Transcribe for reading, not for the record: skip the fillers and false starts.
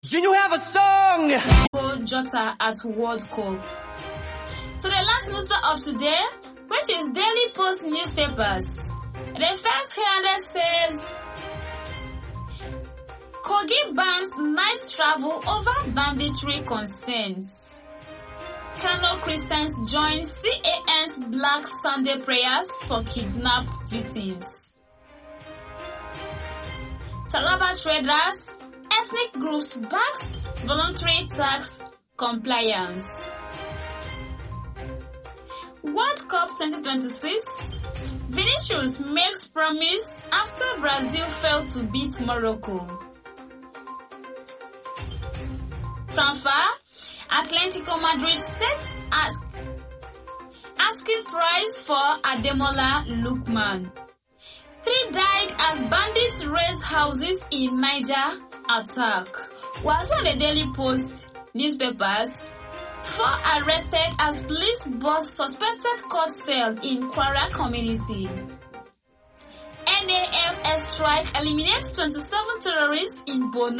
Do you have a song? Jota at World Cup. So the last newspaper of today, which is Daily Post newspapers. The first headline says, Kogi bans night travel over banditry concerns. Kano Christians join CAN's Black Sunday prayers for kidnapped victims. Taraba traders, ethnic groups backs voluntary tax compliance. World Cup 2026, Vinicius makes promise after Brazil failed to beat Morocco. Transfer, Atletico Madrid set as asking price for Ademola Lookman. 3 died as bandits raised houses in Niger attack. Was on the Daily Post newspapers. 4 arrested as police bust suspected court sale in Kwara community. NAF strike eliminates 27 terrorists in Borno.